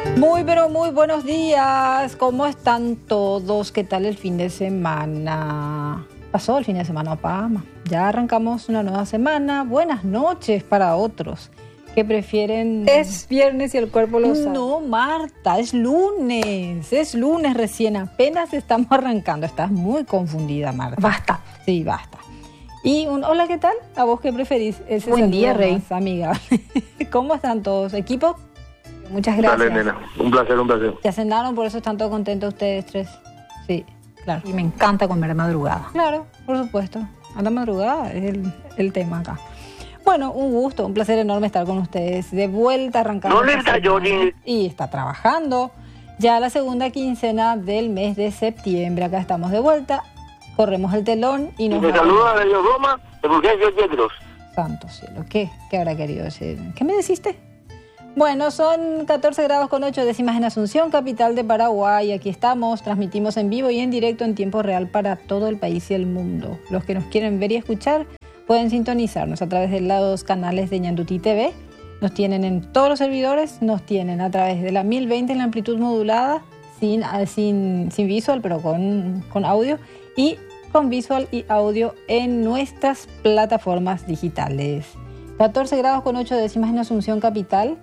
Muy, pero muy buenos días. ¿Cómo están todos? ¿Qué tal el fin de semana? Pasó el fin de semana, Pama. Ya arrancamos una nueva semana. Buenas noches para otros que prefieren... Es viernes y el cuerpo lo sabe. No, Marta, es lunes recién. Apenas estamos arrancando. Estás muy confundida, Marta. Basta. Sí, basta. Y hola, ¿qué tal? ¿A vos qué preferís? Ese Buen día, Rey. Más amigable. ¿Cómo están todos? ¿Equipo? Muchas gracias. Dale, nena. Un placer. Ya cenaron, por eso están todos contentos ustedes tres. Sí, claro. Y me encanta comer madrugada. Claro, por supuesto. A la madrugada es el tema acá. Bueno, un gusto, un placer enorme estar con ustedes. De vuelta arrancando. No le está yo ni... Y está trabajando. Ya la segunda quincena del mes de septiembre. Acá estamos de vuelta. Corremos el telón y nos... Me saluda de Roma, de Fulgencio Yedros. Santo cielo, ¿qué habrá querido decir? ¿Qué me deciste? Bueno, son 14 grados con 8 décimas en Asunción, capital de Paraguay. Aquí estamos, transmitimos en vivo y en directo en tiempo real para todo el país y el mundo. Los que nos quieren ver y escuchar pueden sintonizarnos a través de los canales de Ñandutí TV. Nos tienen en todos los servidores, nos tienen a través de la 1020 en la amplitud modulada, sin visual, pero con audio, y con visual y audio en nuestras plataformas digitales. 14 grados con 8 décimas en Asunción, capital.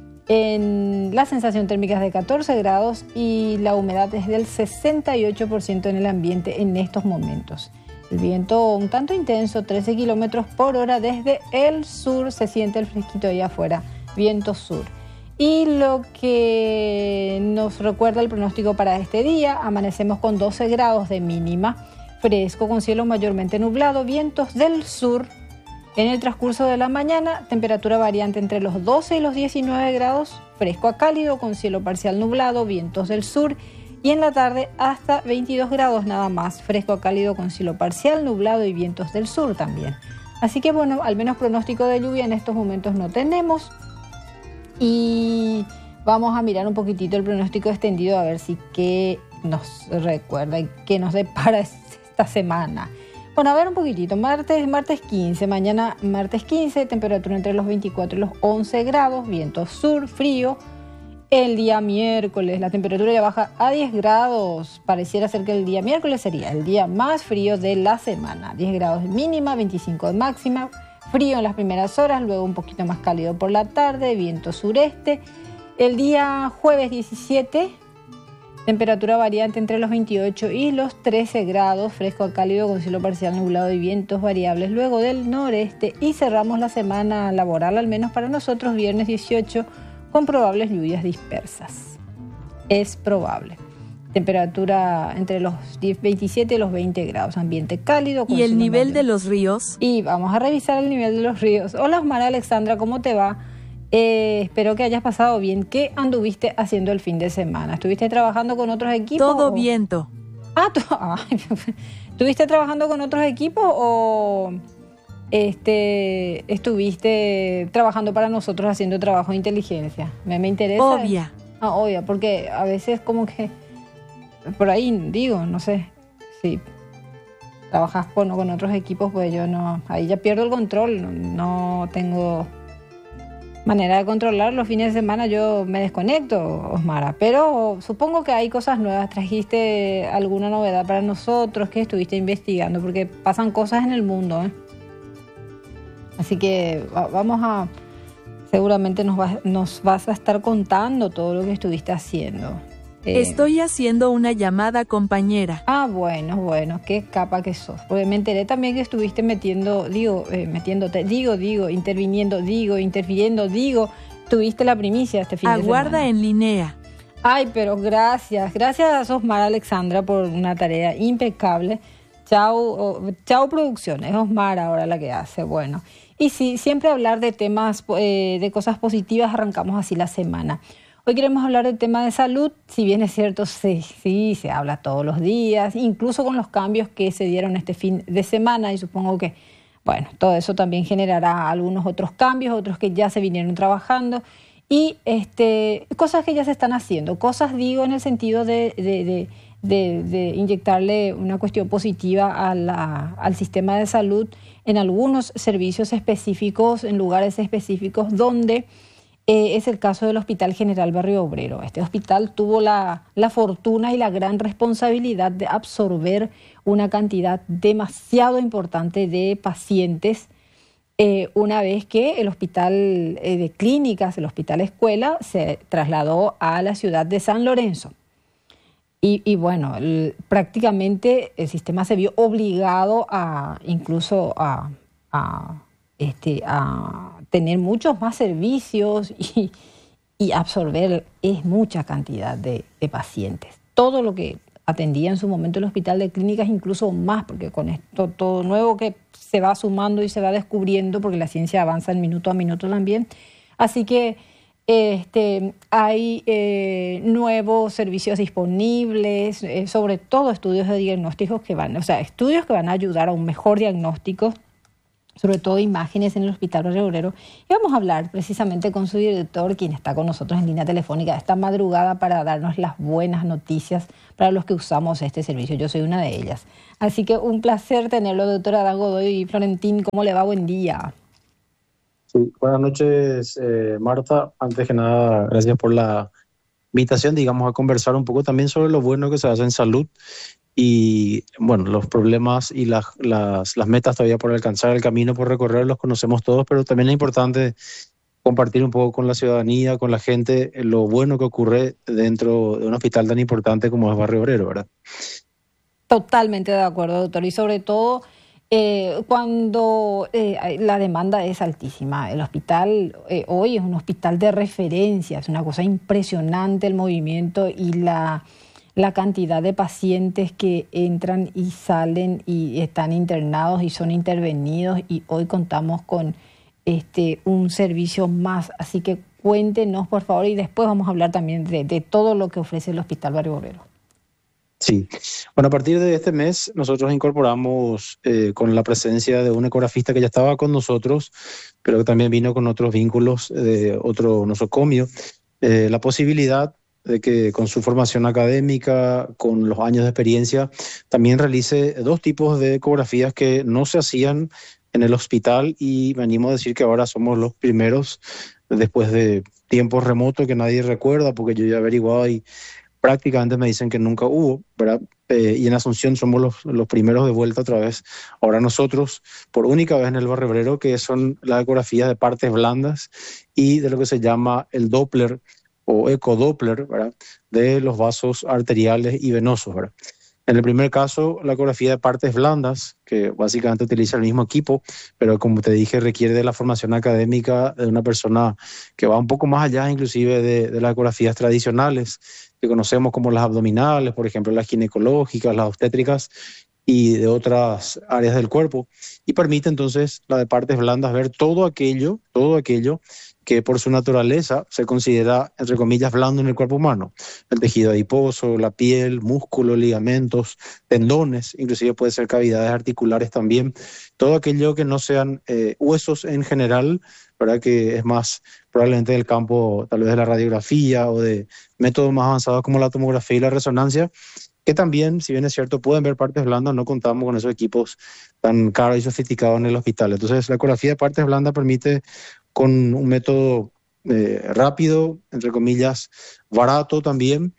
En la sensación térmica es de 14 grados y la humedad es del 68% en el ambiente en estos momentos. El viento un tanto intenso, 13 kilómetros por hora desde el sur, se siente el fresquito ahí afuera, viento sur. Y lo que nos recuerda el pronóstico para este día, amanecemos con 12 grados de mínima, fresco con cielo mayormente nublado, vientos del sur. En el transcurso de la mañana, temperatura variante entre los 12 y los 19 grados, fresco a cálido con cielo parcial nublado, vientos del sur. Y en la tarde hasta 22 grados nada más, fresco a cálido con cielo parcial nublado y vientos del sur también. Así que bueno, al menos pronóstico de lluvia en estos momentos no tenemos. Y vamos a mirar un poquitito el pronóstico extendido a ver si qué nos recuerda y qué nos depara esta semana. Bueno, a ver un poquitito, martes 15, mañana martes 15, temperatura entre los 24 y los 11 grados, viento sur, frío. El día miércoles la temperatura ya baja a 10 grados, pareciera ser que el día miércoles sería el día más frío de la semana. 10 grados de mínima, 25 de máxima, frío en las primeras horas, luego un poquito más cálido por la tarde, viento sureste. El día jueves 17... temperatura variante entre los 28 y los 13 grados, fresco a cálido con cielo parcial nublado y vientos variables luego del noreste. Y cerramos la semana laboral, al menos para nosotros, viernes 18, con probables lluvias dispersas. Es probable. Temperatura entre los 27 y los 20 grados, ambiente cálido. ¿Y el nivel de los ríos? Y vamos a revisar el nivel de los ríos. Hola, Osmar Alexandra, ¿cómo te va? Espero que hayas pasado bien. ¿Qué anduviste haciendo el fin de semana? ¿Estuviste trabajando con otros equipos? Todo viento. ¿Estuviste trabajando con otros equipos o estuviste trabajando para nosotros haciendo trabajo de inteligencia? Me interesa. Obvia. Obvia, porque a veces como que por ahí digo, no sé, si trabajas con otros equipos, pues yo no, ahí ya pierdo el control, no tengo manera de controlar. Los fines de semana yo me desconecto, Osmara, pero supongo que hay cosas nuevas. ¿Trajiste alguna novedad para nosotros? ¿Qué estuviste investigando? Porque pasan cosas en el mundo, ¿eh? Así que vamos a... Seguramente nos vas a estar contando todo lo que estuviste haciendo. Estoy haciendo una llamada, compañera. Bueno, qué capa que sos. Porque me enteré también que estuviste interfiriendo, tuviste la primicia este fin de semana. Aguarda en línea. Ay, pero gracias a Osmar Alexandra por una tarea impecable. Chao Producciones, Osmar ahora la que hace, bueno. Y sí, siempre hablar de temas, de cosas positivas, arrancamos así la semana. Hoy queremos hablar del tema de salud, si bien es cierto, sí, se habla todos los días, incluso con los cambios que se dieron este fin de semana, y supongo que, bueno, todo eso también generará algunos otros cambios, otros que ya se vinieron trabajando, y cosas que ya se están haciendo, cosas digo en el sentido de inyectarle una cuestión positiva al sistema de salud en algunos servicios específicos, en lugares específicos donde es el caso del Hospital General Barrio Obrero. Este hospital tuvo la fortuna y la gran responsabilidad de absorber una cantidad demasiado importante de pacientes una vez que el hospital de clínicas, el hospital escuela, se trasladó a la ciudad de San Lorenzo. Y bueno, prácticamente el sistema se vio obligado incluso a tener muchos más servicios y absorber mucha cantidad de pacientes. Todo lo que atendía en su momento el hospital de clínicas, incluso más, porque con esto todo nuevo que se va sumando y se va descubriendo, porque la ciencia avanza en minuto a minuto también. Así que hay nuevos servicios disponibles, sobre todo estudios de diagnósticos estudios que van a ayudar a un mejor diagnóstico, sobre todo imágenes en el Hospital Barrio Obrero. Y vamos a hablar precisamente con su director, quien está con nosotros en línea telefónica esta madrugada para darnos las buenas noticias para los que usamos este servicio. Yo soy una de ellas. Así que un placer tenerlo, doctora Adán Godoy y Florentín. ¿Cómo le va? Buen día. Sí, buenas noches, Marta. Antes que nada, gracias por la invitación, digamos, a conversar un poco también sobre lo bueno que se hace en salud y, bueno, los problemas y las metas todavía por alcanzar, el camino por recorrer, los conocemos todos, pero también es importante compartir un poco con la ciudadanía, con la gente, lo bueno que ocurre dentro de un hospital tan importante como es Barrio Obrero, ¿verdad? Totalmente de acuerdo, doctor, y sobre todo cuando la demanda es altísima. El hospital hoy es un hospital de referencia, es una cosa impresionante el movimiento y la cantidad de pacientes que entran y salen y están internados y son intervenidos, y hoy contamos con un servicio más. Así que cuéntenos, por favor, y después vamos a hablar también de todo lo que ofrece el Hospital Barrio Obrero. Sí, bueno, a partir de este mes nosotros incorporamos con la presencia de un ecografista que ya estaba con nosotros, pero que también vino con otros vínculos de otro nosocomio, la posibilidad de que con su formación académica, con los años de experiencia, también realice dos tipos de ecografías que no se hacían en el hospital, y me animo a decir que ahora somos los primeros, después de tiempos remotos que nadie recuerda, porque yo ya he averiguado y prácticamente me dicen que nunca hubo, ¿verdad? Y en Asunción somos los primeros de vuelta otra vez. Ahora nosotros, por única vez en el Barrio Obrero, que son las ecografías de partes blandas y de lo que se llama el Doppler o ecodoppler, ¿verdad? De los vasos arteriales y venosos, ¿verdad? En el primer caso, la ecografía de partes blandas, que básicamente utiliza el mismo equipo, pero como te dije, requiere de la formación académica de una persona que va un poco más allá inclusive de las ecografías tradicionales, que conocemos como las abdominales, por ejemplo, las ginecológicas, las obstétricas y de otras áreas del cuerpo, y permite entonces la de partes blandas ver todo aquello que por su naturaleza se considera, entre comillas, blando en el cuerpo humano. El tejido adiposo, la piel, músculos, ligamentos, tendones, inclusive puede ser cavidades articulares también. Todo aquello que no sean huesos en general, ¿verdad? Que es más probablemente del campo tal vez de la radiografía o de métodos más avanzados como la tomografía y la resonancia, que también, si bien es cierto, pueden ver partes blandas, no contamos con esos equipos tan caros y sofisticados en el hospital. Entonces, la ecografía de partes blandas permite, con un método rápido, entre comillas, barato también,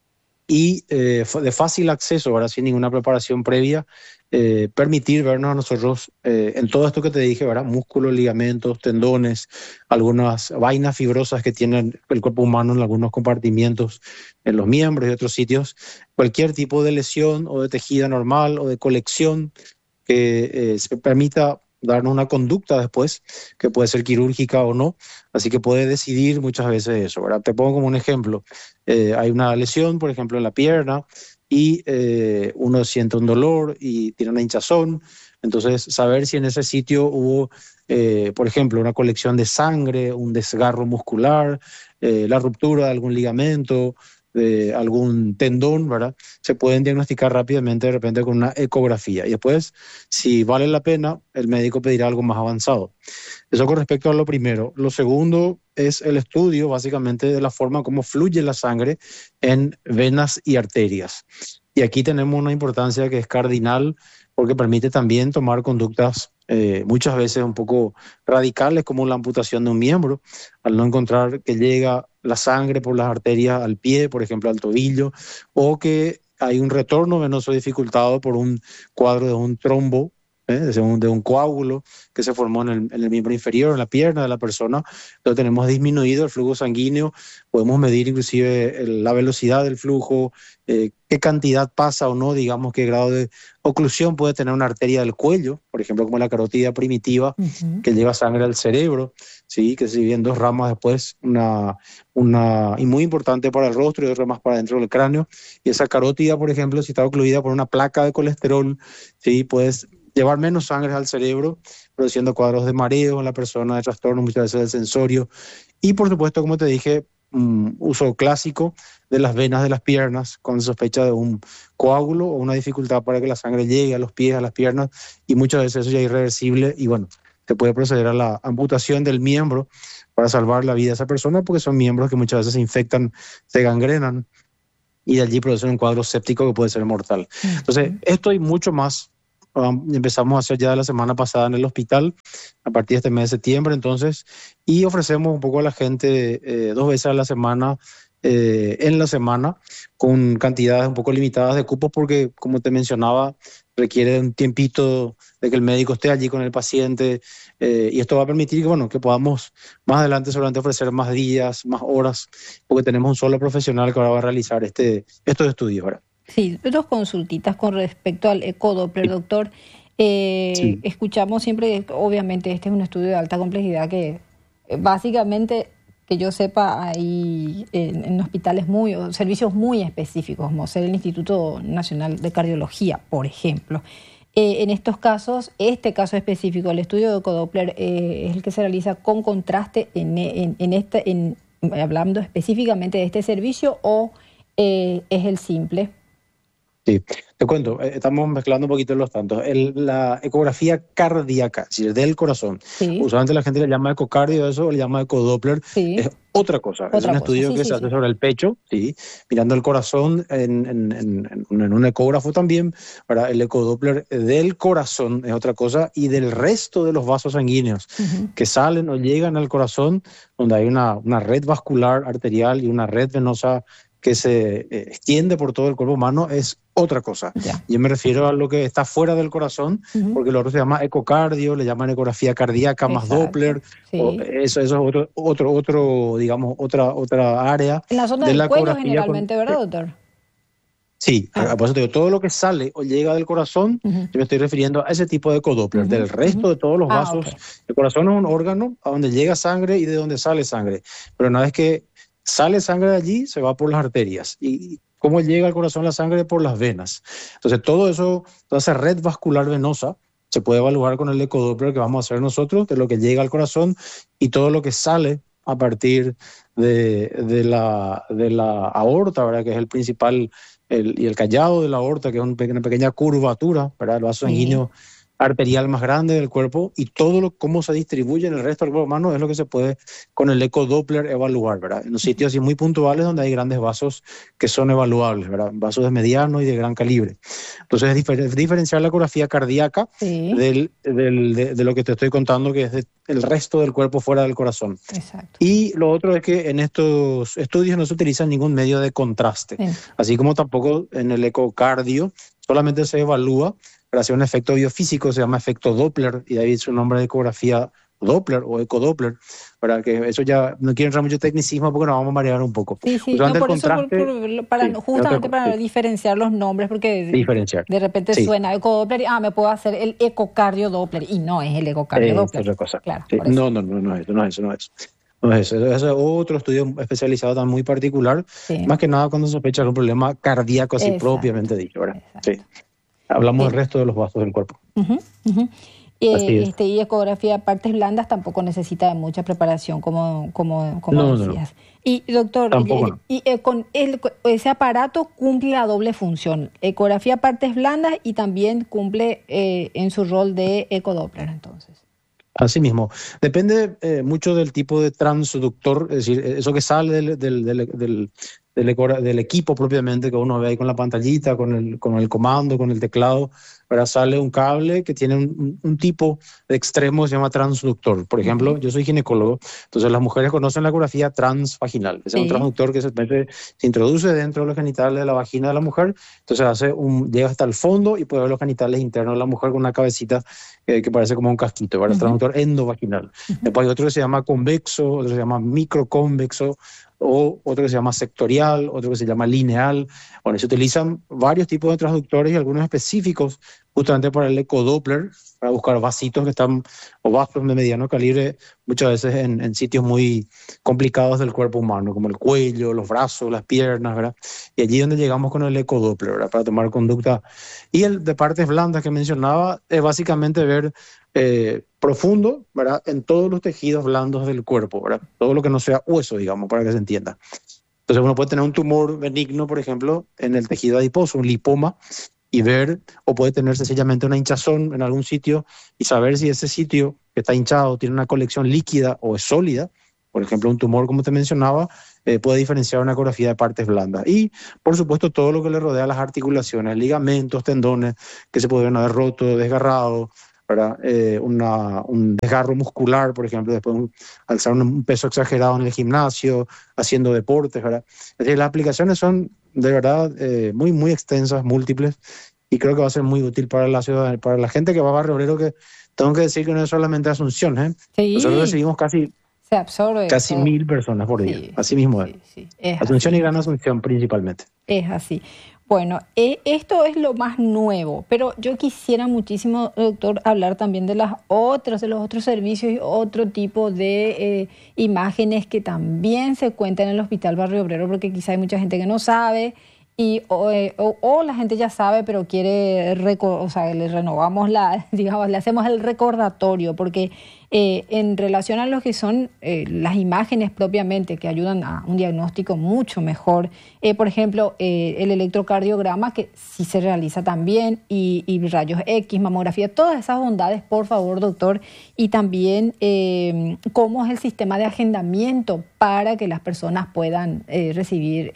y de fácil acceso, ¿verdad? Sin ninguna preparación previa, permitir vernos a nosotros en todo esto que te dije, ¿verdad? Músculos, ligamentos, tendones, algunas vainas fibrosas que tiene el cuerpo humano en algunos compartimientos, en los miembros y otros sitios, cualquier tipo de lesión o de tejido normal o de colección que se permita darnos una conducta después, que puede ser quirúrgica o no, así que puede decidir muchas veces eso, ¿verdad? Te pongo como un ejemplo, hay una lesión, por ejemplo, en la pierna, y uno siente un dolor y tiene una hinchazón, entonces saber si en ese sitio hubo, por ejemplo, una colección de sangre, un desgarro muscular, la ruptura de algún ligamento, de algún tendón, ¿verdad? Se pueden diagnosticar rápidamente de repente con una ecografía. Y después, si vale la pena, el médico pedirá algo más avanzado. Eso con respecto a lo primero. Lo segundo es el estudio, básicamente, de la forma como fluye la sangre en venas y arterias. Y aquí tenemos una importancia que es cardinal, porque permite también tomar conductas muchas veces un poco radicales, como la amputación de un miembro, al no encontrar que llega la sangre por las arterias al pie, por ejemplo al tobillo, o que hay un retorno venoso dificultado por un cuadro de un trombo, de un coágulo que se formó en el miembro inferior, en la pierna de la persona. Entonces tenemos disminuido el flujo sanguíneo, podemos medir inclusive la velocidad del flujo, qué cantidad pasa o no, digamos qué grado de oclusión puede tener una arteria del cuello, por ejemplo como la carótida primitiva, que lleva sangre al cerebro, ¿sí? Que se divide en dos ramas después, y muy importante para el rostro y otra más para dentro del cráneo. Y esa carótida, por ejemplo, si está ocluida por una placa de colesterol, ¿sí? Puedes llevar menos sangre al cerebro, produciendo cuadros de mareo en la persona, de trastornos muchas veces del sensorio. Y por supuesto, como te dije, uso clásico de las venas de las piernas con sospecha de un coágulo o una dificultad para que la sangre llegue a los pies, a las piernas, y muchas veces eso ya es irreversible y bueno, se puede proceder a la amputación del miembro para salvar la vida de esa persona, porque son miembros que muchas veces se infectan, se gangrenan y de allí producen un cuadro séptico que puede ser mortal. Entonces, esto y mucho más empezamos a hacer ya la semana pasada en el hospital, a partir de este mes de septiembre, entonces, y ofrecemos un poco a la gente 2 veces a la semana, en la semana, con cantidades un poco limitadas de cupos, porque, como te mencionaba, requiere un tiempito de que el médico esté allí con el paciente, y esto va a permitir que, bueno, que podamos más adelante seguramente ofrecer más días, más horas, porque tenemos un solo profesional que ahora va a realizar estos estudios, ¿verdad? Sí, 2 consultitas con respecto al ecodoppler, doctor. Sí. Escuchamos siempre, obviamente este es un estudio de alta complejidad que básicamente, que yo sepa, hay en hospitales servicios muy específicos, como ser el Instituto Nacional de Cardiología, por ejemplo. En estos casos, este caso específico, el estudio de ecodoppler es el que se realiza con contraste hablando específicamente de este servicio, o es el simple. Sí, te cuento, estamos mezclando un poquito los tantos. La ecografía cardíaca, es decir, del corazón, Sí. usualmente la gente le llama ecocardio, eso, o le llama ecodoppler, Sí. es otra cosa. Es un estudio que se hace sobre el pecho, ¿sí? Mirando el corazón en un ecógrafo también. Para el ecodoppler del corazón es otra cosa, y del resto de los vasos sanguíneos que salen o llegan al corazón, donde hay una red vascular arterial y una red venosa que se extiende por todo el cuerpo humano, es otra cosa. Ya. Yo me refiero a lo que está fuera del corazón, porque lo otro se llama ecocardio, le llaman ecografía cardíaca más Exacto. Doppler, Sí. eso es otro, digamos, otra área En la zona de del la cuello ecografía generalmente, ¿verdad, doctor? Sí, por eso te digo, todo lo que sale o llega del corazón, yo me estoy refiriendo a ese tipo de ecodoppler. Del resto de todos los vasos, ok. el corazón es un órgano a donde llega sangre y de donde sale sangre. Pero una vez que sale sangre de allí, se va por las arterias. ¿Y cómo llega al corazón la sangre? Por las venas. Entonces, todo eso, toda esa red vascular venosa, se puede evaluar con el ecodoppler que vamos a hacer nosotros, de lo que llega al corazón y todo lo que sale a partir de la aorta, ¿verdad? Que es el principal, y el callado de la aorta, que es una pequeña curvatura, ¿verdad? El vaso sanguíneo arterial más grande del cuerpo, y todo cómo se distribuye en el resto del cuerpo humano es lo que se puede con el ecodoppler evaluar, ¿verdad? En los sitios así muy puntuales donde hay grandes vasos que son evaluables, ¿verdad? Vasos de mediano y de gran calibre. Entonces es diferenciar la ecografía cardíaca de lo que te estoy contando, que es el resto del cuerpo fuera del corazón. Exacto. Y lo otro es que en estos estudios no se utiliza ningún medio de contraste, así como tampoco en el ecocardio, solamente se evalúa para hacer un efecto biofísico, se llama efecto Doppler, y de ahí su nombre de ecografía Doppler o ecodoppler, para que eso ya no quiero entrar mucho tecnicismo porque nos vamos a marear un poco. Sí, no, por eso, justamente para diferenciar los nombres, porque de repente suena ecodoppler y me puedo hacer el ecocardio Doppler, y no es el ecocardio Doppler. Es otra cosa. Claro, No es eso. Eso es otro estudio especializado tan muy particular, más que nada cuando sospechas un problema cardíaco así propiamente dicho, ¿verdad? Sí. Hablamos del resto de los vasos del cuerpo. Y ecografía de partes blandas tampoco necesita de mucha preparación, como decías. No. Y doctor, con ese aparato cumple la doble función, ecografía de partes blandas y también cumple en su rol de ecodoppler, entonces. Así mismo. Depende mucho del tipo de transductor, es decir, eso que sale del del equipo propiamente que uno ve ahí con la pantallita, con el comando, con el teclado, ¿verdad? Sale un cable que tiene un tipo de extremo que se llama transductor. Por ejemplo, yo soy ginecólogo, entonces las mujeres conocen la ecografía transvaginal. Ese es un transductor que se introduce dentro de los genitales de la vagina de la mujer, entonces llega hasta el fondo y puede ver los genitales internos de la mujer con una cabecita que parece como un casquito, ¿verdad? Transductor endovaginal. Después hay otro que se llama convexo, otro que se llama microconvexo, o otro que se llama sectorial, otro que se llama lineal. Bueno, se utilizan varios tipos de transductores y algunos específicos justamente para el ecodoppler, para buscar vasitos que están, o vasos de mediano calibre, muchas veces en sitios muy complicados del cuerpo humano, como el cuello, los brazos, las piernas, ¿verdad? Y allí es donde llegamos con el ecodoppler, ¿verdad? Para tomar conducta. Y el de partes blandas que mencionaba es básicamente ver profundo, ¿verdad? En todos los tejidos blandos del cuerpo, ¿verdad? Todo lo que no sea hueso, digamos, para que se entienda. Entonces uno puede tener un tumor benigno, por ejemplo, en el tejido adiposo, un lipoma, y ver, o puede tener sencillamente una hinchazón en algún sitio y saber si ese sitio que está hinchado tiene una colección líquida o es sólida. Por ejemplo, un tumor, como te mencionaba, puede diferenciar una ecografía de partes blandas. Y, por supuesto, todo lo que le rodea a las articulaciones, ligamentos, tendones, que se pudieron haber roto, desgarrado, ¿verdad? Un desgarro muscular, por ejemplo, después de alzar un peso exagerado en el gimnasio, haciendo deportes, ¿verdad? Es decir, las aplicaciones son de verdad muy, muy extensas, múltiples, y creo que va a ser muy útil para la ciudad, para la gente que va a Barrio Obrero, que tengo que decir que no es solamente Asunción, ¿eh? Sí. Nosotros recibimos Se absorbe casi todo. 1.000 personas por día, Sí, así mismo es. sí, es Asunción así. y Gran Asunción principalmente. Es así. Bueno, esto es lo más nuevo, pero yo quisiera muchísimo, doctor, hablar también de los otros servicios y otro tipo de imágenes que también se cuentan en el Hospital Barrio Obrero, porque quizá hay mucha gente que no sabe o la gente ya sabe, pero quiere, o sea, le renovamos digamos, le hacemos el recordatorio, porque en relación a lo que son las imágenes propiamente, que ayudan a un diagnóstico mucho mejor, por ejemplo, el electrocardiograma, que sí se realiza también, y rayos X, mamografía, todas esas bondades, por favor, doctor, y también cómo es el sistema de agendamiento para que las personas puedan recibir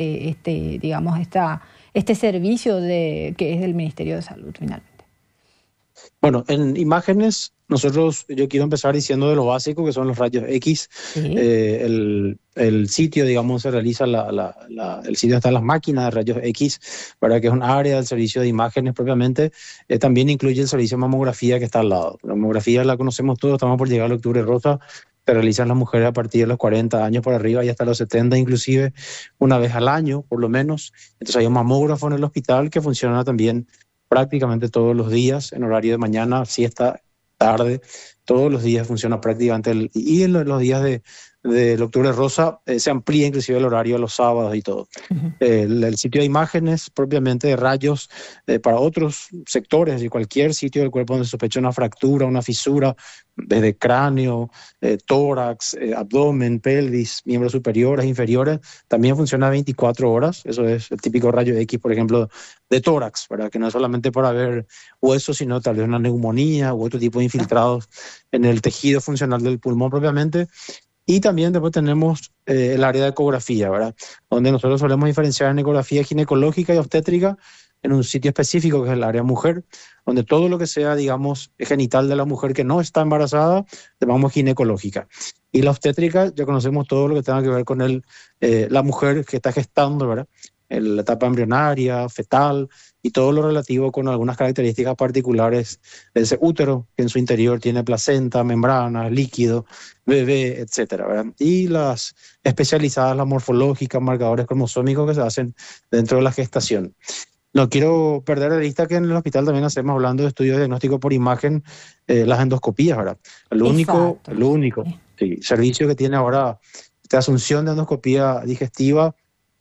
este servicio que es del Ministerio de Salud, finalmente. Bueno, en imágenes, yo quiero empezar diciendo de lo básico, que son los rayos X. Sí. El sitio, digamos, se realiza, el sitio está en las máquinas de rayos X, ¿verdad? Que es un área del servicio de imágenes propiamente. También incluye el servicio de mamografía que está al lado. La mamografía la conocemos todos, estamos por llegar al Octubre Rosa. Se realizan las mujeres a partir de los 40 años para arriba y hasta los 70 inclusive, una vez al año por lo menos. Entonces hay un mamógrafo en el hospital que funciona también prácticamente todos los días, en horario de mañana, siesta, tarde, todos los días funciona prácticamente. Y en los días del Octubre Rosa se amplía inclusive el horario a los sábados y todo. Uh-huh. El sitio de imágenes propiamente de rayos para otros sectores y cualquier sitio del cuerpo donde se sospecha una fractura, una fisura, desde cráneo, tórax, abdomen, pelvis, miembros superiores, inferiores, también funciona 24 horas. Eso es el típico rayo X, por ejemplo, de tórax, ¿verdad? Que no es solamente para ver huesos, sino tal vez una neumonía u otro tipo de infiltrados en el tejido funcional del pulmón propiamente. Y también después tenemos el área de ecografía, ¿verdad? Donde nosotros solemos diferenciar en ecografía ginecológica y obstétrica en un sitio específico que es el área mujer, donde todo lo que sea, digamos, genital de la mujer que no está embarazada, llamamos ginecológica. Y la obstétrica, ya conocemos todo lo que tenga que ver con la mujer que está gestando, ¿verdad? La etapa embrionaria, fetal y todo lo relativo con algunas características particulares de ese útero, que en su interior tiene placenta, membrana, líquido, bebé, etcétera, ¿verdad? Y las especializadas, las morfológicas, marcadores cromosómicos que se hacen dentro de la gestación. No quiero perder de vista que en el hospital también hacemos, hablando de estudios de diagnóstico por imagen, las endoscopías, ¿verdad? El único servicio que tiene ahora esta asunción de endoscopía digestiva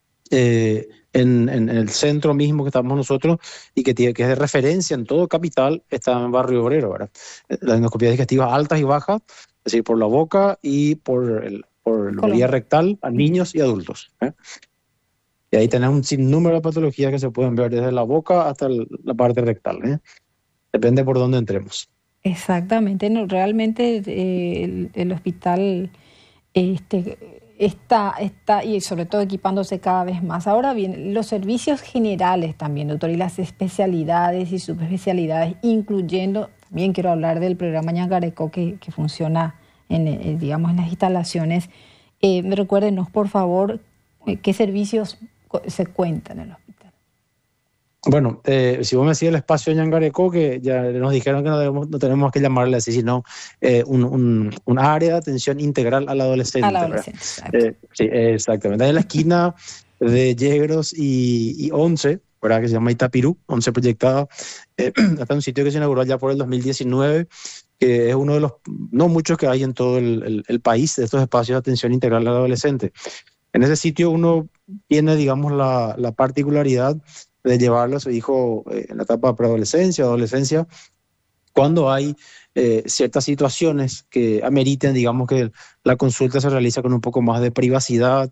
en el centro mismo que estamos nosotros y que es de referencia en todo capital, está en Barrio Obrero, ¿verdad? Las endoscopías digestivas altas y bajas, es decir, por la boca y por la vía rectal a niños y adultos, ¿eh? Y ahí tenemos un sinnúmero de patologías que se pueden ver desde la boca hasta la parte rectal, ¿eh? Depende por dónde entremos. Exactamente, no, realmente el hospital está y sobre todo equipándose cada vez más. Ahora bien, los servicios generales también, doctor, y las especialidades y subespecialidades, incluyendo, también quiero hablar del programa Ñangarecó que funciona digamos, en las instalaciones. Recuérdenos, por favor, qué servicios se cuentan en el hospital. Bueno, si vos me decís el espacio de Ñangarecó, que ya nos dijeron que no tenemos que llamarle así, sino un área de atención integral al adolescente. Al adolescente, sí, exactamente. Ahí en la esquina de Yegros y 11, ¿verdad? Que se llama Itapirú, 11 proyectada. Hasta un sitio que se inauguró ya por el 2019, que es uno de los, no muchos que hay en todo el país, de estos espacios de atención integral al adolescente. En ese sitio uno tiene, digamos, la particularidad de llevarlo a su hijo en la etapa de preadolescencia, adolescencia, cuando hay ciertas situaciones que ameriten, digamos, que la consulta se realiza con un poco más de privacidad,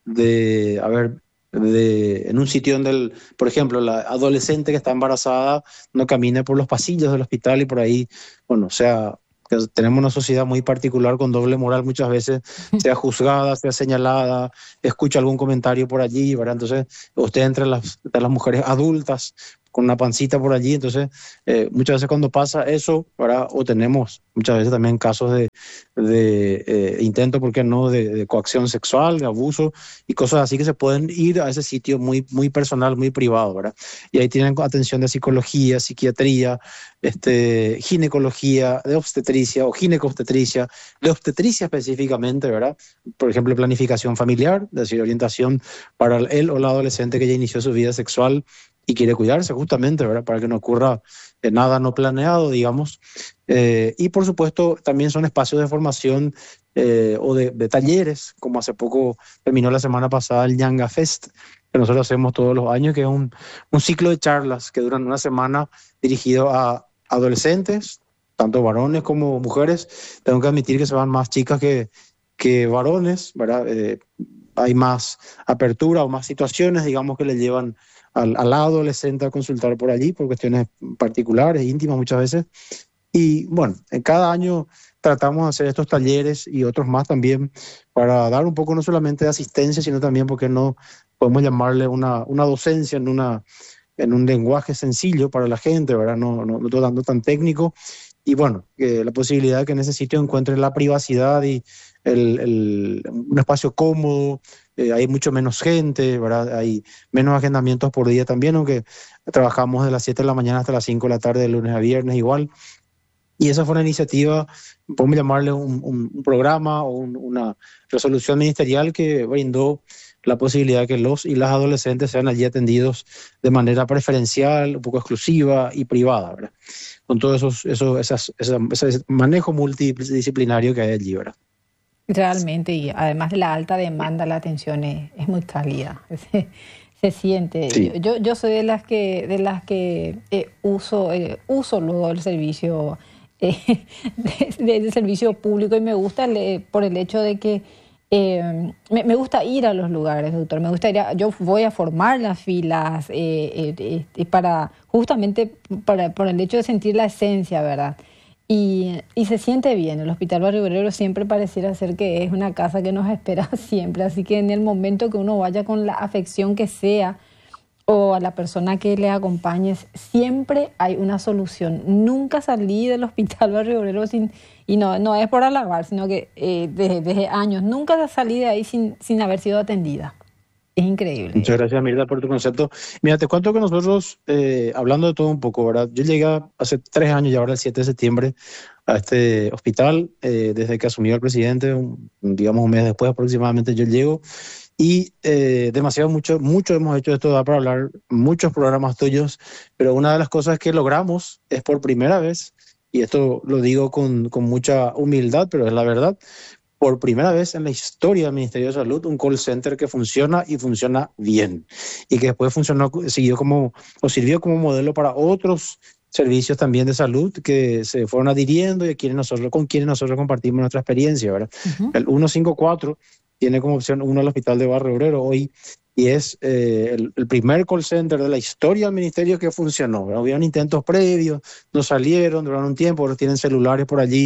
en un sitio donde, por ejemplo, la adolescente que está embarazada no camine por los pasillos del hospital y por ahí, bueno, o sea, que tenemos una sociedad muy particular con doble moral muchas veces, sea juzgada, sea señalada, escucha algún comentario por allí, ¿verdad? Entonces, usted entre las mujeres adultas con una pancita por allí, entonces muchas veces cuando pasa eso, ¿verdad? O tenemos muchas veces también casos de intento, ¿por qué no?, de coacción sexual, de abuso y cosas así que se pueden ir a ese sitio muy, muy personal, muy privado, ¿verdad? Y ahí tienen atención de psicología, psiquiatría, ginecología, de obstetricia o ginecobstetricia, de obstetricia específicamente, ¿verdad? Por ejemplo, planificación familiar, es decir, orientación para él o la adolescente que ya inició su vida sexual y quiere cuidarse justamente, ¿verdad? Para que no ocurra nada no planeado, digamos. Y por supuesto también son espacios de formación o de talleres, como hace poco terminó la semana pasada el Ñanga Fest, que nosotros hacemos todos los años, que es un ciclo de charlas que duran una semana dirigido a adolescentes, tanto varones como mujeres. Tengo que admitir que se van más chicas que varones, ¿verdad? Hay más apertura o más situaciones, digamos, que le llevan al adolescente a consultar por allí por cuestiones particulares, íntimas muchas veces. Y bueno, en cada año tratamos de hacer estos talleres y otros más también para dar un poco no solamente de asistencia, sino también, porque no podemos llamarle una docencia en un lenguaje sencillo para la gente, ¿verdad? No dando tan técnico. Y bueno, la posibilidad de que en ese sitio encuentren la privacidad y un espacio cómodo. Hay mucho menos gente, ¿verdad? Hay menos agendamientos por día también, aunque trabajamos de las 7 de la mañana hasta las 5 de la tarde, de lunes a viernes igual. Y esa fue una iniciativa, podemos llamarle un programa o una resolución ministerial que brindó la posibilidad de que los y las adolescentes sean allí atendidos de manera preferencial, un poco exclusiva y privada, ¿verdad? Con todo ese manejo multidisciplinario que hay allí, ¿verdad? Realmente, y además de la alta demanda, la atención es muy cálida, se siente. Sí. Yo soy de las que uso luego el servicio del servicio público, y me gusta por el hecho de que me gusta ir a los lugares, doctor. Me gusta yo voy a formar las filas justamente por el hecho de sentir la esencia, ¿verdad? Y se siente bien. El Hospital Barrio Obrero siempre pareciera ser que es una casa que nos espera siempre. Así que en el momento que uno vaya con la afección que sea o a la persona que le acompañes, siempre hay una solución. Nunca salí del Hospital Barrio Obrero y no es por alabar, sino que desde años nunca salí de ahí sin haber sido atendida. Es increíble. Muchas gracias, Mirta, por tu concepto. Mira, te cuento que nosotros, hablando de todo un poco, ¿verdad? Yo llegué hace 3 años, y ahora el 7 de septiembre, a este hospital, desde que asumió el presidente, digamos un mes después aproximadamente yo llego, y mucho hemos hecho esto, da para hablar muchos programas tuyos, pero una de las cosas que logramos es por primera vez, y esto lo digo con mucha humildad, pero es la verdad, por primera vez en la historia del Ministerio de Salud, un call center que funciona y funciona bien, y que después sirvió como modelo para otros servicios también de salud que se fueron adhiriendo y con quienes nosotros compartimos nuestra experiencia, ¿verdad? Uh-huh. El 154 tiene como opción uno al Hospital de Barrio Obrero hoy, y es el primer call center de la historia del ministerio que funcionó, ¿verdad? Hubieron intentos previos, no salieron, duraron un tiempo, ahora tienen celulares por allí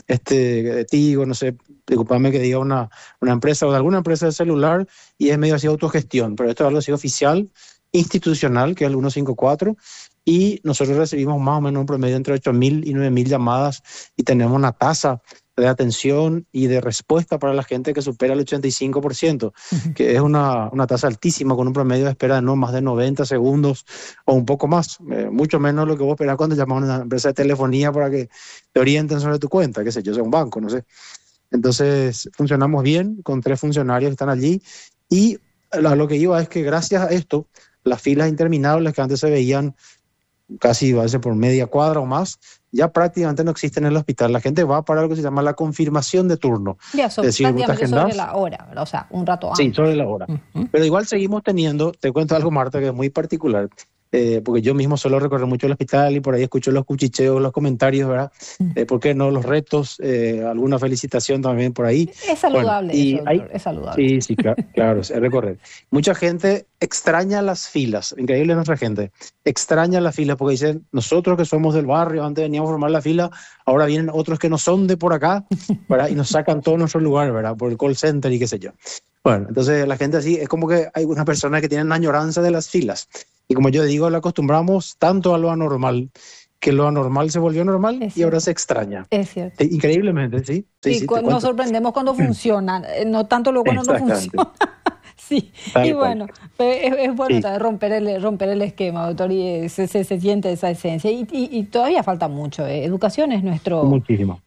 de Tigo, no sé, disculpame que diga una empresa o de alguna empresa de celular, y es medio así autogestión, pero esto es algo así oficial, institucional, que es el 154, y nosotros recibimos más o menos un promedio entre 8.000 y 9.000 llamadas, y tenemos una tasa de atención y de respuesta para la gente que supera el 85%, que es una tasa altísima, con un promedio de espera de no más de 90 segundos o un poco más, mucho menos lo que vos esperás cuando llamas a una empresa de telefonía para que te orienten sobre tu cuenta, qué sé yo, sea un banco, no sé. Entonces, funcionamos bien con 3 funcionarios que están allí, y lo que iba es que gracias a esto, las filas interminables que antes se veían casi a veces por media cuadra o más, ya prácticamente no existen en el hospital. La gente va para algo que se llama la confirmación de turno. Ya, Es decir, prácticamente sobre la hora, ¿verdad? O sea, un rato antes. Sí, sobre la hora. Pero igual seguimos teniendo, te cuento algo, Marta, que es muy particular, porque yo mismo suelo recorrer mucho el hospital y por ahí escucho los cuchicheos, los comentarios, ¿verdad? ¿Por qué no? Los retos, alguna felicitación también por ahí. Es saludable, bueno, y eso, hay, doctor, es saludable. sí, claro, es recorrer. Mucha gente extraña las filas, increíble nuestra gente, extraña las filas porque dicen, nosotros que somos del barrio, antes veníamos a formar la fila, ahora vienen otros que no son de por acá, ¿verdad? Y nos sacan todo nuestro lugar, ¿verdad? Por el call center y qué sé yo. Bueno, entonces la gente así, es como que hay unas personas que tienen añoranza de las filas. Y como yo digo, lo acostumbramos tanto a lo anormal, que lo anormal se volvió normal y ahora se extraña. Es cierto. Increíblemente, sí. Sí, nos sorprendemos cuando funcionan, no tanto luego cuando no funciona. Sí, y bueno, es bueno romper el esquema, doctor, y se siente esa esencia. Y todavía falta mucho. Educación es nuestro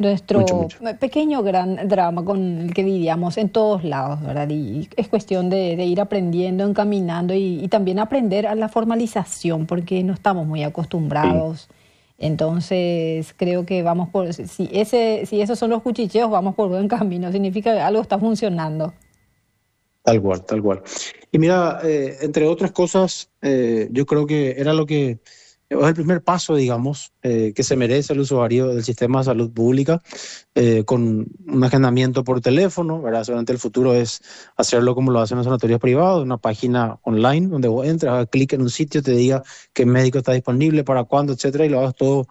pequeño gran drama con el que lidiamos en todos lados, ¿verdad? Y es cuestión de ir aprendiendo, encaminando y también aprender a la formalización, porque no estamos muy acostumbrados. Sí. Entonces creo que vamos por, si esos son los cuchicheos, vamos por buen camino, significa que algo está funcionando. Tal cual. Y mira, entre otras cosas, yo creo que era lo que es el primer paso, digamos, que se merece el usuario del sistema de salud pública, con un agendamiento por teléfono, ¿verdad? Seguramente el futuro es hacerlo como lo hacen los sanatorios privados, una página online donde vos entras, hagas clic en un sitio, te diga qué médico está disponible, para cuándo, etcétera, y lo hagas todo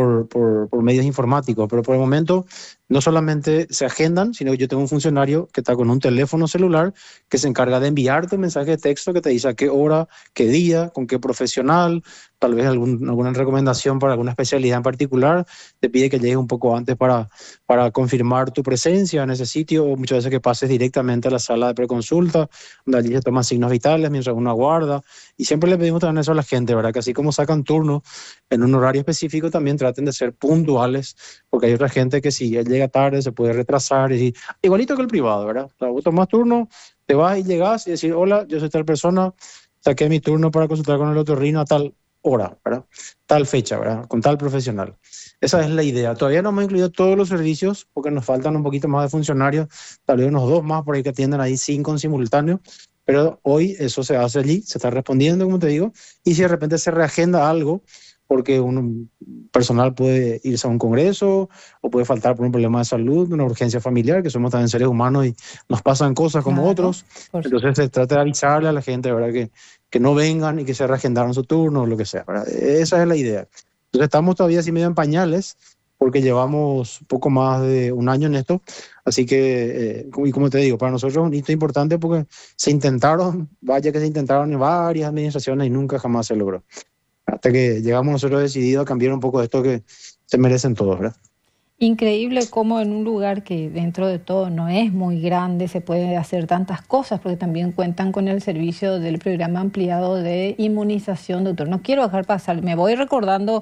por medios informáticos. Pero por el momento no solamente se agendan, sino que yo tengo un funcionario que está con un teléfono celular que se encarga de enviarte un mensaje de texto que te dice a qué hora, qué día, con qué profesional, tal vez alguna recomendación para alguna especialidad en particular, te pide que llegues un poco antes para confirmar tu presencia en ese sitio, o muchas veces que pases directamente a la sala de preconsulta, donde allí se toman signos vitales mientras uno aguarda. Y siempre le pedimos también eso a la gente, ¿verdad? Que así como sacan turno en un horario específico, también traten de ser puntuales, porque hay otra gente que si él llega tarde se puede retrasar, y igualito que el privado, ¿verdad? O sea, vos tomás turno, te vas y llegas y decir, hola, yo soy tal persona, saqué mi turno para consultar con el otorrino a tal hora, ¿verdad? Tal fecha, ¿verdad? Con tal profesional. Esa es la idea. Todavía no hemos incluido todos los servicios porque nos faltan un poquito más de funcionarios, tal vez unos 2 más por ahí que atiendan ahí 5 en simultáneo, pero hoy eso se hace allí, se está respondiendo, como te digo, y si de repente se reagenda algo, porque un personal puede irse a un congreso o puede faltar por un problema de salud, una urgencia familiar, que somos también seres humanos y nos pasan cosas como otros. Entonces se trata de avisarle a la gente, ¿verdad? Que no vengan y que se reagendaron su turno o lo que sea, ¿verdad? Esa es la idea. Entonces estamos todavía así medio en pañales porque llevamos poco más de un año en esto, así que, y como te digo, para nosotros es un hito importante porque se intentaron en varias administraciones y nunca jamás se logró. Hasta que llegamos nosotros decididos a cambiar un poco esto que se merecen todos, ¿verdad? Increíble cómo en un lugar que dentro de todo no es muy grande se puede hacer tantas cosas, porque también cuentan con el servicio del programa ampliado de inmunización, doctor. No quiero dejar pasar, me voy recorriendo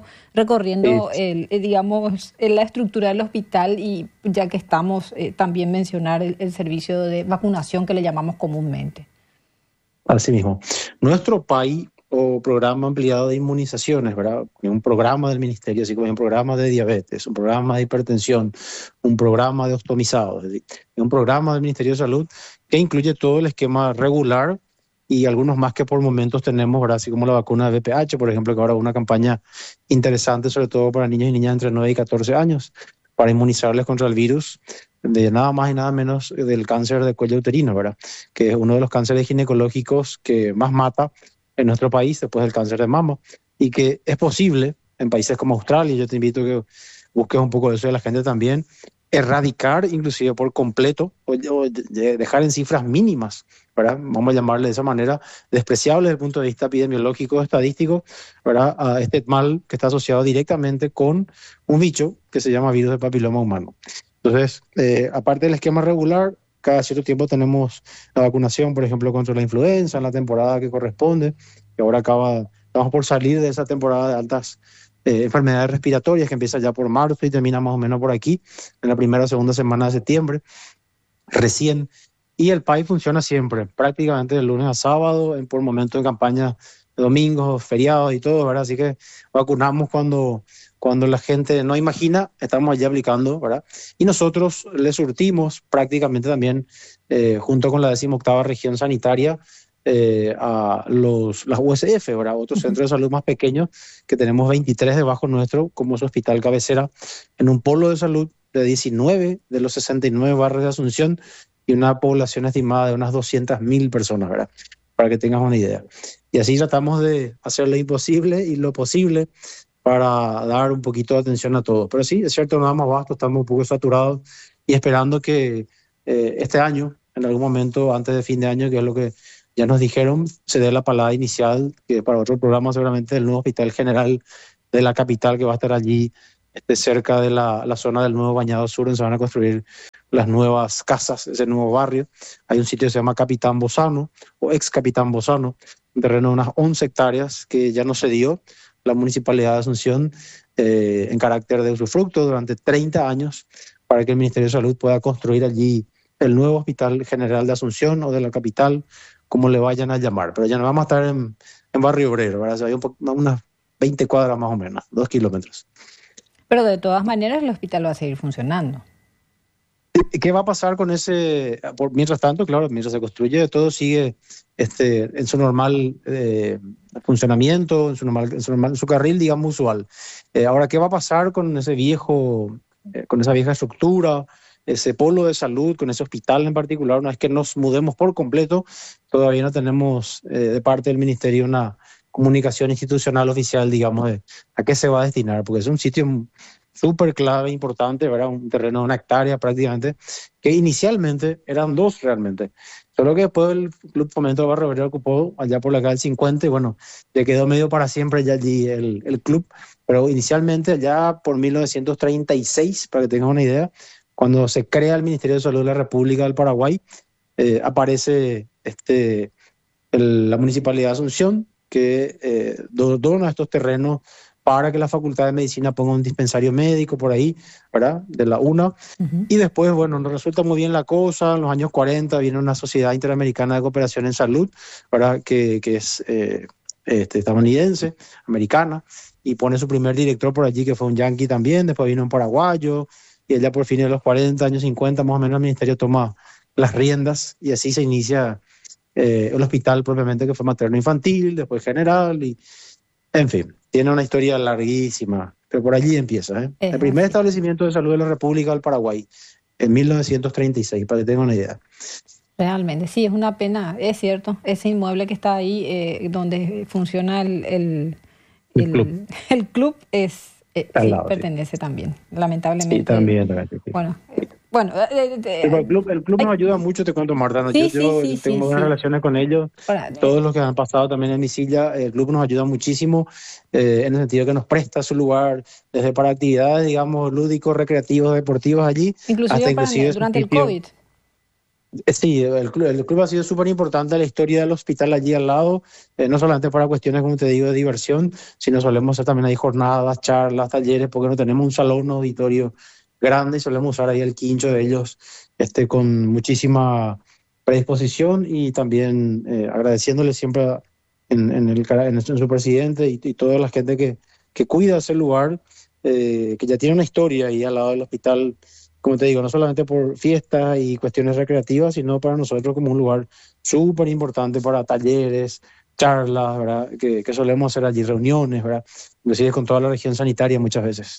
digamos, la estructura del hospital, y ya que estamos, también mencionar el servicio de vacunación que le llamamos comúnmente. Así mismo. Nuestro país o programa ampliado de inmunizaciones, ¿verdad? Un programa del ministerio, así como un programa de diabetes, un programa de hipertensión, un programa de ostomizados, es decir, un programa del Ministerio de Salud que incluye todo el esquema regular y algunos más que por momentos tenemos, ¿verdad? Así como la vacuna de VPH, por ejemplo, que ahora es una campaña interesante, sobre todo para niños y niñas entre 9 y 14 años, para inmunizarles contra el virus de nada más y nada menos del cáncer de cuello uterino, ¿verdad? Que es uno de los cánceres ginecológicos que más mata en nuestro país después del cáncer de mama, y que es posible en países como Australia. Yo te invito a que busques un poco de eso de la gente también, erradicar inclusive por completo o dejar en cifras mínimas, ¿verdad? Vamos a llamarle de esa manera, despreciable desde el punto de vista epidemiológico, estadístico, ¿verdad? A este mal que está asociado directamente con un bicho que se llama virus del papiloma humano. Entonces, aparte del esquema regular, cada cierto tiempo tenemos la vacunación, por ejemplo, contra la influenza en la temporada que corresponde, y ahora estamos por salir de esa temporada de altas enfermedades respiratorias que empieza ya por marzo y termina más o menos por aquí, en la primera o segunda semana de septiembre, recién. Y el PAI funciona siempre, prácticamente de lunes a sábado, por momentos de campaña, de domingos, feriados y todo, ¿verdad? Así que vacunamos cuando la gente no imagina, estamos allí aplicando, ¿verdad? Y nosotros le surtimos prácticamente también, junto con la 18ª región sanitaria, a las USF, ¿verdad? Otros centros de salud más pequeños, que tenemos 23 debajo nuestro, como su hospital cabecera, en un polo de salud de 19 de los 69 barrios de Asunción y una población estimada de unas 200.000 personas, ¿verdad? Para que tengas una idea. Y así tratamos de hacer lo imposible y lo posible para dar un poquito de atención a todo. Pero sí, es cierto, no damos abasto, estamos un poco saturados y esperando que este año, en algún momento antes de fin de año, que es lo que ya nos dijeron, se dé la palada inicial, que para otro programa seguramente del nuevo Hospital General de la capital, que va a estar allí cerca de la zona del nuevo Bañado Sur, donde se van a construir las nuevas casas, ese nuevo barrio. Hay un sitio que se llama Capitán Bozano, o ex Capitán Bozano, un terreno de unas 11 hectáreas que ya no se dio la Municipalidad de Asunción en carácter de usufructo durante 30 años para que el Ministerio de Salud pueda construir allí el nuevo Hospital General de Asunción o de la capital, como le vayan a llamar. Pero ya no vamos a estar en Barrio Obrero, ¿verdad? O sea, hay unas 20 cuadras más o menos, 2 kilómetros. Pero de todas maneras el hospital va a seguir funcionando. ¿Qué va a pasar con ese? Mientras tanto, claro, mientras se construye, todo sigue en su normal funcionamiento, en su carril, digamos, usual. Ahora, ¿qué va a pasar con esa vieja estructura, ese polo de salud, con ese hospital en particular? Una vez que nos mudemos por completo, todavía no tenemos de parte del Ministerio una comunicación institucional oficial, digamos, de a qué se va a destinar, porque es un sitio súper clave, importante, ¿verdad? Un terreno de 1 hectárea prácticamente, que inicialmente eran 2 realmente. Solo que después el Club Fomento de Barrio Obrero ocupó allá por la calle 50 y bueno, ya quedó medio para siempre ya allí el club. Pero inicialmente allá por 1936, para que tengan una idea, cuando se crea el Ministerio de Salud de la República del Paraguay, aparece la Municipalidad de Asunción, que dona estos terrenos para que la Facultad de Medicina ponga un dispensario médico por ahí, ¿verdad? De la UNA. Uh-huh. Y después, bueno, nos resulta muy bien la cosa. En los años 40 viene una Sociedad Interamericana de Cooperación en Salud, ¿verdad? Que es estadounidense, americana, y pone su primer director por allí, que fue un yanqui también. Después vino un paraguayo, y allá por fines de los 40, años 50, más o menos, el ministerio toma las riendas, y así se inicia el hospital propiamente, que fue materno-infantil, después general, y en fin, tiene una historia larguísima, pero por allí empieza, ¿eh? El primer establecimiento de salud de la República del Paraguay, en 1936, para que tengan una idea. Realmente, sí, es una pena, es cierto, ese inmueble que está ahí, donde funciona el club es... sí, lado, pertenece sí. También, lamentablemente. Sí, también. Sí. Bueno, el club nos ayuda mucho, te cuento, Marta. Sí, yo tengo buenas relaciones con ellos. Todos los que han pasado también en mi silla, el club nos ayuda muchísimo en el sentido que nos presta su lugar, desde para actividades, digamos, lúdicos, recreativos, deportivos allí. Inclusive durante el COVID. Sí, el club ha sido súper importante en la historia del hospital allí al lado, no solamente para cuestiones, como te digo, de diversión, sino solemos hacer también ahí jornadas, charlas, talleres, porque no tenemos un salón, un auditorio grande y solemos usar ahí el quincho de ellos con muchísima predisposición y también agradeciéndole siempre en su presidente y toda la gente que cuida ese lugar, que ya tiene una historia ahí al lado del hospital, como te digo, no solamente por fiestas y cuestiones recreativas, sino para nosotros como un lugar súper importante para talleres, charlas, ¿verdad? Que solemos hacer allí, reuniones, ¿verdad? Inclusive con toda la región sanitaria muchas veces.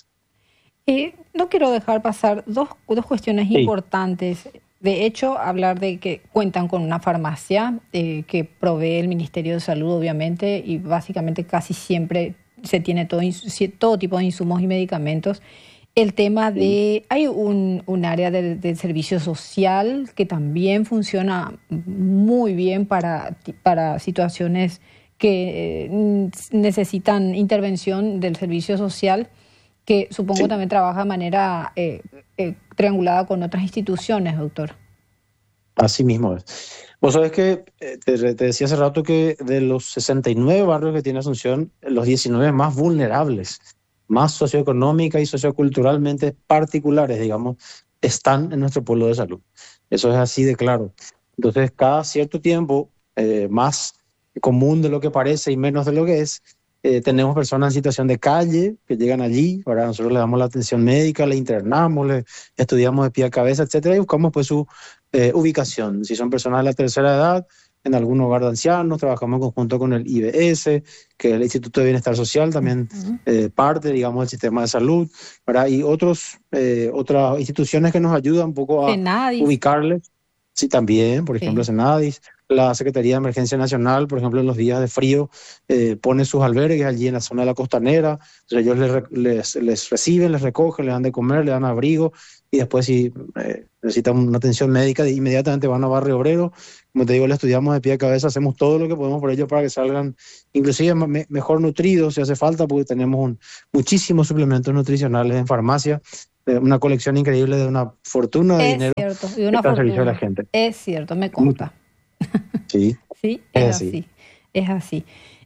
No quiero dejar pasar dos cuestiones importantes. De hecho, hablar de que cuentan con una farmacia que provee el Ministerio de Salud, obviamente, y básicamente casi siempre se tiene todo tipo de insumos y medicamentos. el tema de, hay un área del servicio social que también funciona muy bien para situaciones que necesitan intervención del servicio social, que supongo Sí. también trabaja de manera triangulada con otras instituciones, doctor. Así mismo es. Vos sabés que te decía hace rato que de los 69 barrios que tiene Asunción, los 19 más vulnerables, más socioeconómica y socioculturalmente particulares, digamos, están en nuestro pueblo de salud. Eso es así de claro. Entonces, cada cierto tiempo, más común de lo que parece y menos de lo que es, tenemos personas en situación de calle que llegan allí. Ahora nosotros le damos la atención médica, le internamos, le estudiamos de pie a cabeza, etcétera, y buscamos pues su ubicación. Si son personas de la tercera edad, en algún hogar de ancianos, trabajamos en conjunto con el IBS, que es el Instituto de Bienestar Social, también parte, digamos, del sistema de salud, ¿verdad? Y otras instituciones que nos ayudan un poco a Senadis. ubicarles. Sí, también, por Sí. ejemplo, Senadis. La Secretaría de Emergencia Nacional, por ejemplo, en los días de frío, pone sus albergues allí en la zona de la costanera. Entonces ellos les reciben, les recogen, les dan de comer, les dan abrigo, y después si necesitan una atención médica, inmediatamente van a Barrio Obrero. Como te digo, le estudiamos de pie a cabeza, hacemos todo lo que podemos por ellos para que salgan inclusive mejor nutridos si hace falta, porque tenemos muchísimos suplementos nutricionales en farmacia, una colección increíble de una fortuna de dinero Es cierto, y que una está al servicio de la fortuna. gente. Es cierto, me consta. Sí, Sí, es es así. así, es así.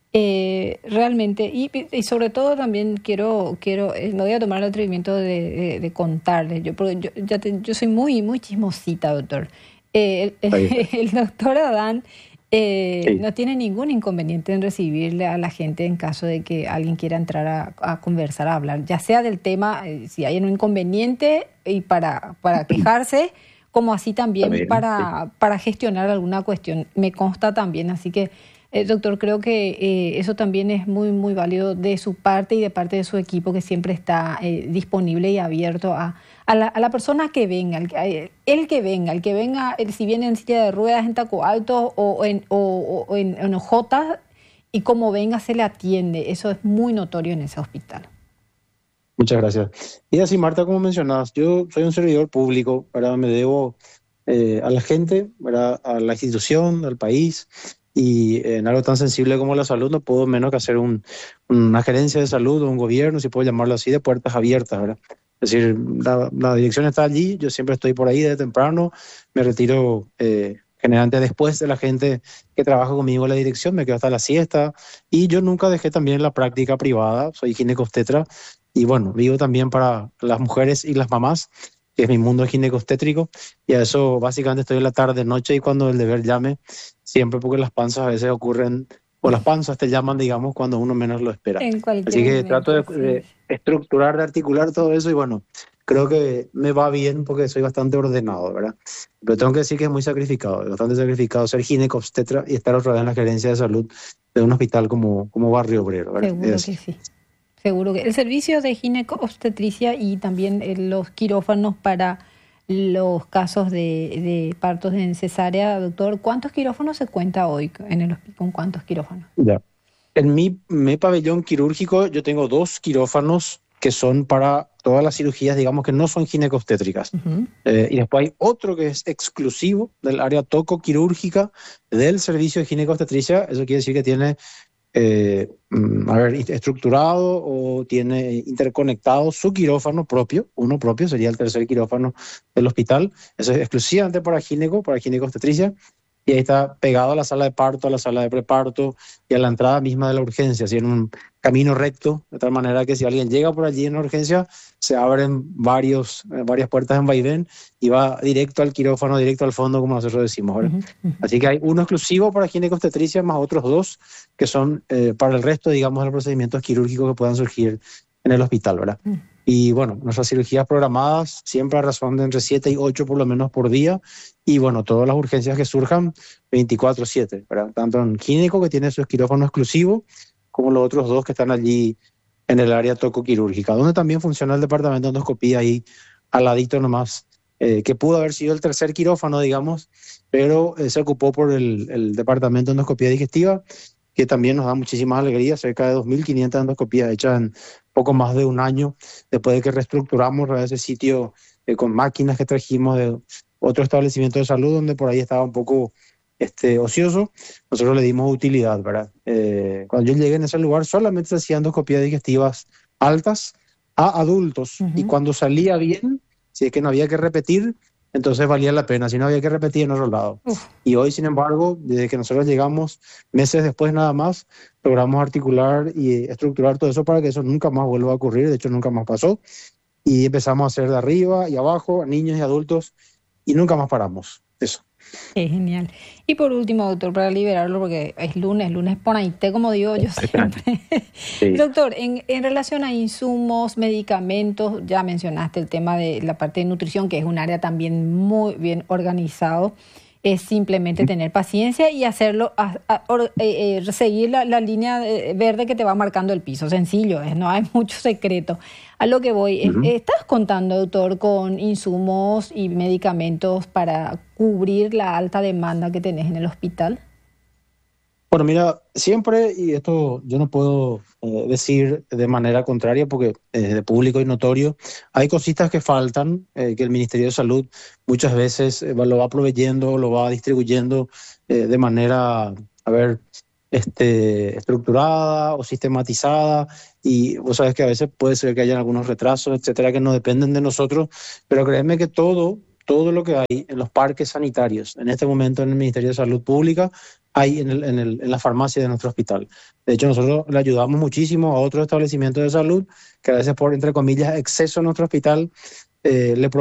Realmente, y sobre todo también quiero me voy a tomar el atrevimiento de contarles, porque yo soy muy chismosita, doctor. Está bien. El doctor Adán Sí. no tiene ningún inconveniente en recibirle a la gente en caso de que alguien quiera entrar a conversar, a hablar, ya sea del tema, si hay un inconveniente y para quejarse, como así también Está bien, para gestionar alguna cuestión. Me consta también, así que, doctor, creo que eso también es muy válido de su parte y de parte de su equipo, que siempre está disponible y abierto a la persona que venga, el que venga, si viene en silla de ruedas, en taco alto o en ojotas, y como venga se le atiende. Eso es muy notorio en ese hospital. Muchas gracias. Y así, Marta, como mencionabas, yo soy un servidor público, ¿verdad? Me debo a la gente, ¿verdad? A la institución, al país, y en algo tan sensible como la salud no puedo menos que hacer una gerencia de salud o un gobierno, si puedo llamarlo así, de puertas abiertas, ¿verdad? Es decir, la dirección está allí, yo siempre estoy por ahí desde temprano, me retiro generalmente después de la gente que trabaja conmigo en la dirección, me quedo hasta la siesta, y yo nunca dejé también la práctica privada, soy ginecobstetra, y bueno, vivo también para las mujeres y las mamás, que es mi mundo ginecobstétrico, y a eso básicamente estoy en la tarde, noche, y cuando el deber llame, siempre, porque las panzas a veces ocurren, o las panzas te llaman, digamos, cuando uno menos lo espera. En cualquier Así que momento, trato sí. de estructurar, de articular todo eso, y bueno, creo que me va bien porque soy bastante ordenado, ¿verdad? Pero tengo que decir que es muy sacrificado, bastante sacrificado ser ginecobstetra y estar otra vez en la gerencia de salud de un hospital como Barrio Obrero, ¿verdad? Seguro Es que así. sí. Seguro que el servicio de ginecobstetricia y también los quirófanos para los casos de partos en cesárea, doctor, ¿cuántos quirófanos se cuenta hoy en el hospital? ¿Con cuántos quirófanos? Ya. En mi pabellón quirúrgico yo tengo 2 quirófanos que son para todas las cirugías, digamos, que no son ginecobstétricas. Ujú. Y después hay otro que es exclusivo del área tocoquirúrgica del servicio de ginecobstetricia. Eso quiere decir que tiene, estructurado o tiene interconectado su quirófano propio, uno propio, sería el tercer quirófano del hospital. Eso es exclusivamente para ginecobstetricia. Y ahí está pegado a la sala de parto, a la sala de preparto y a la entrada misma de la urgencia, así en un camino recto, de tal manera que si alguien llega por allí en la urgencia, se abren varias puertas en vaivén y va directo al quirófano, directo al fondo, como nosotros decimos, ¿verdad? Así que hay uno exclusivo para ginecobstetricia, más otros 2 que son para el resto, digamos, de los procedimientos quirúrgicos que puedan surgir en el hospital, ¿verdad? Y bueno, nuestras cirugías programadas siempre a razón de entre 7 y 8 por lo menos por día. Y bueno, todas las urgencias que surjan 24/7, ¿verdad? Tanto en gineco, que tiene su quirófano exclusivo, como los otros 2 que están allí en el área tocoquirúrgica, donde también funciona el departamento de endoscopía ahí al ladito nomás, que pudo haber sido el tercer quirófano, digamos, pero se ocupó por el departamento de endoscopía digestiva, que también nos da muchísimas alegrías, cerca de 2.500 endoscopías hechas en poco más de un año, después de que reestructuramos ese sitio con máquinas que trajimos de otro establecimiento de salud donde por ahí estaba un poco ocioso. Nosotros le dimos utilidad, ¿verdad? Cuando yo llegué en ese lugar solamente se hacían endoscopías digestivas altas a adultos, y cuando salía bien, si es que no había que repetir, entonces valía la pena, si no había que repetir en otro lado. Y hoy, sin embargo, desde que nosotros llegamos, meses después nada más, logramos articular y estructurar todo eso para que eso nunca más vuelva a ocurrir. De hecho, nunca más pasó, y empezamos a hacer de arriba y abajo, niños y adultos, y nunca más paramos. Eso. Qué genial. Y por último, doctor, para liberarlo, porque es lunes por ahí, como digo yo siempre. Sí. Doctor, en relación a insumos, medicamentos, ya mencionaste el tema de la parte de nutrición, que es un área también muy bien organizado. Es simplemente tener paciencia y hacerlo, seguir la línea verde que te va marcando el piso. Sencillo, no hay mucho secreto. A lo que voy, ¿estás contando, doctor, con insumos y medicamentos para cubrir la alta demanda que tenés en el hospital? Bueno, mira, siempre, y esto yo no puedo decir de manera contraria porque es de público y notorio, hay cositas que faltan, que el Ministerio de Salud muchas veces lo va proveyendo, lo va distribuyendo de manera, estructurada o sistematizada, y vos sabés que a veces puede ser que hayan algunos retrasos, etcétera, que no dependen de nosotros, pero créeme que todo lo que hay en los parques sanitarios, en este momento en el Ministerio de Salud Pública, hay en la farmacia de nuestro hospital. De hecho, nosotros le ayudamos muchísimo a otros establecimientos de salud que a veces por, entre comillas, exceso en nuestro hospital, le